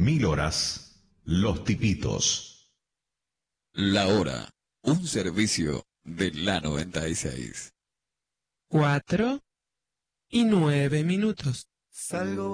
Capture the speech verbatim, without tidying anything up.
mil horas, Los Tipitos. La Hora, un servicio de la noventa y seis. Cuatro y nueve minutos. Salgo